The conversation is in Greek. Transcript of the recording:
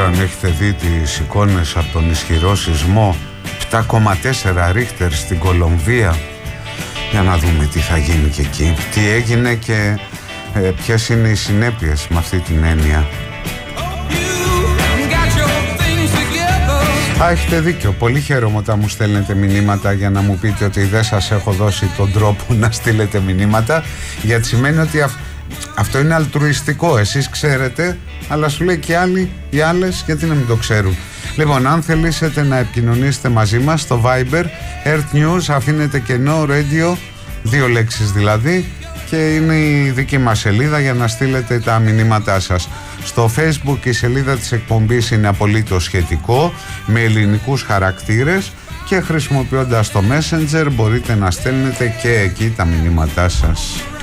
ξέρω αν έχετε δει τις εικόνες από τον ισχυρό σεισμό 7,4 ρίχτερ στην Κολομβία. Για να δούμε τι θα γίνει και εκεί, τι έγινε και ποιες είναι οι συνέπειες με αυτή την έννοια. Έχετε δίκιο. Πολύ χαίρομαι όταν μου στέλνετε μηνύματα για να μου πείτε ότι δεν σας έχω δώσει τον τρόπο να στείλετε μηνύματα, γιατί σημαίνει ότι αυτό είναι αλτρουιστικό. Εσείς ξέρετε, αλλά σου λέει και άλλοι, οι άλλες, γιατί να μην το ξέρουν. Λοιπόν, αν θελήσετε να επικοινωνήσετε μαζί μας στο Viber, Earth News, αφήνετε κενό radio, 2 λέξεις δηλαδή, και είναι η δική μας σελίδα για να στείλετε τα μηνύματά σας. Στο Facebook η σελίδα της εκπομπής είναι απολύτως σχετικό, με ελληνικούς χαρακτήρες, και χρησιμοποιώντας το Messenger μπορείτε να στέλνετε και εκεί τα μηνύματά σας.